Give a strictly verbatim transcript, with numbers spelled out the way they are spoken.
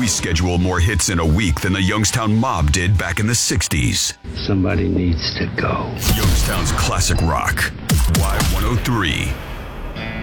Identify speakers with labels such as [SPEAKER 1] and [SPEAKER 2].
[SPEAKER 1] schedule more hits in a week than the Youngstown Mob did back in the sixties.
[SPEAKER 2] Somebody needs to go.
[SPEAKER 1] Youngstown's classic rock. Y one oh three.